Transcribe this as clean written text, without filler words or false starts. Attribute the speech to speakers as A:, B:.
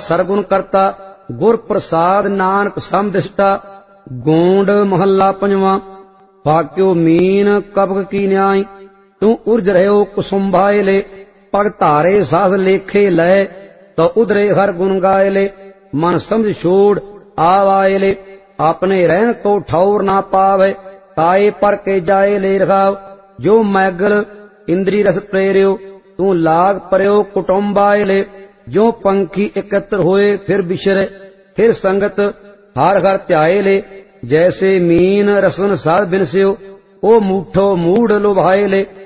A: ਸਰਗੁਣ ਕਰਤਾ ਗੁਰ ਪ੍ਰਸਾਦ ਨਾਨਕ ਸਮਦਿਸ਼ਟਾ। ਗੋਂਡ ਮਹੱਲਾ ਪੰਜਵਾਂ। ਭਾਕਿਓ ਮੀਨ ਕਬਕ ਕੀ ਨਿਆਈ ਤੂੰ ਉਰਜ ਰਹਿਓ ਕੁਸੁੰਭਾਏ ਲੈ। ਪਗ ਧਾਰੇ ਸਾਸ ਲੇਖੇ ਲੈ ਤੋ ਉਧਰੇ ਹਰ ਗੁਣ ਗਾਏ ਲੈ। ਮਨ ਸਮਝ ਛੋੜ ਆਵਾਏ ਲੈ ਆਪਣੇ ਰਹਿਣ ਕੋ ਠੌਰ ਨਾ ਪਾਵੇ। ਤਾਏ ਪਰ ਕੇ ਜਾਏ ਲੈ ਰਖਾਵ ਜੋ ਮੈਗਲ ਇੰਦਰੀ ਰਸ ਪ੍ਰੇਰਿਓ ਤੂੰ ਲਾਗ ਪਰਿਓ ਕੁਟੁੰਬਾਏ ਲੈ। ਜੋ ਪੰਖੀ ਇਕੱਤਰ ਹੋਏ ਫਿਰ ਬਿਸ਼ਰੇ ਫਿਰ ਸੰਗਤ ਹਰ ਹਰ ਧਿਆਏ ਲੈ। ਜੈਸੇ ਮੀਨ ਰਸਨ ਸਾਧ ਬਿਨਸਿਓ ਉਹ ਮੂਠੋ ਮੂੜ ਲੁਭਾਏ ਲੈ।